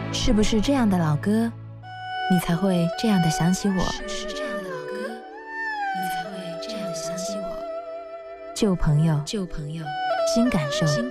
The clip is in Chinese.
是不是这样的老歌，你才会这样的想起我？是不是这样的老歌，你才会这样的想起我？旧朋友，新感受。